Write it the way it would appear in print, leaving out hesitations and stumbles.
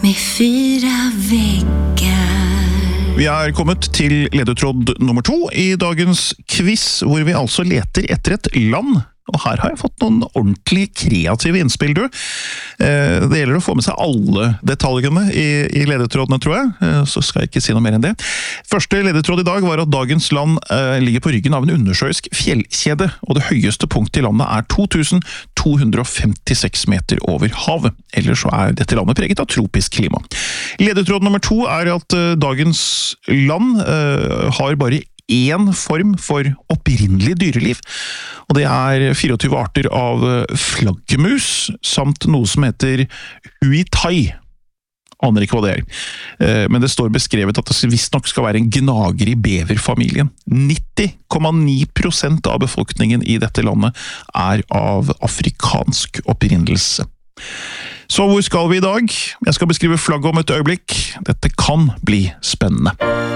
med 4 väggar. Vi er kommet til ledetråd nummer 2 i dagens quiz, hvor vi altså leter etter et land. Og her har jeg fått noen ordentlig kreative innspill, du. Det gjelder å få med seg alle detaljene i ledetrådene, tror jeg. Så skal jeg ikke si noe mer enn det. Første ledetråd i dag var at dagens land ligger på ryggen av en undersjøisk fjellkjede, og det høyeste punktet i landet er 2256 meter over havet. Ellers så er dette landet preget av tropisk klima. Ledetråd nummer 2 er at dagens land har bare én form for opprinnelig dyreliv, og det er 24 arter av flaggermus, samt noe som heter huitai. Aner ikke hva det er. Men det står beskrevet at det visst nok skal være en gnager i beverfamilien. 90,9% av befolkningen i dette landet er av afrikansk opprinnelse. Så hvor skal vi i dag? Jeg skal beskrive flagget om et øyeblikk. Dette kan bli spennende.